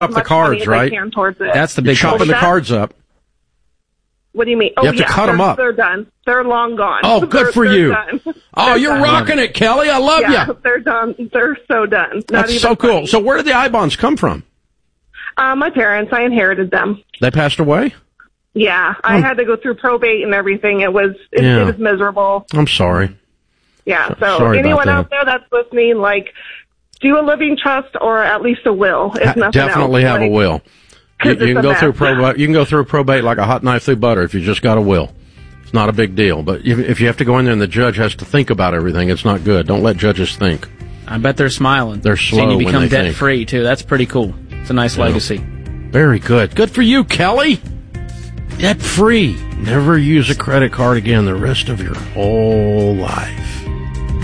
up the cards, right? That's the big chopping the cards up. What do you mean? You have to cut them up. They're done. They're long gone. Oh, good for you. Oh, you're rocking it, Kelly. I love you. They're done. They're so done. That's so cool. So where did the I-bonds come from? My parents. I inherited them. They passed away? Yeah. I had to go through probate and everything. It was miserable. I'm sorry. Yeah. So anyone out there that's listening, do a living trust or at least a will, if nothing else. Definitely have a will. You can go through probate. You can go through probate like a hot knife through butter if you just got a will. It's not a big deal. But if you have to go in there and the judge has to think about everything, it's not good. Don't let judges think. I bet they're smiling. They're slow when you become when they debt free too. That's pretty cool. It's a nice legacy. Very good. Good for you, Kelly. Debt free. Never use a credit card again the rest of your whole life.